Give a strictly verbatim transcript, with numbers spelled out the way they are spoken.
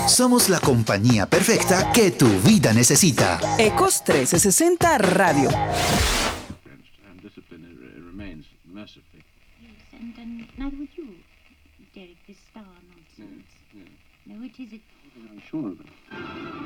Somos la compañía perfecta que tu vida necesita. Ecos trescientos sesenta Radio. And discipline uh, remains mercifully. Yes, and, and neither would you, Derek, this star nonsense. Yes, yes. No, it is it. I'm sure of it.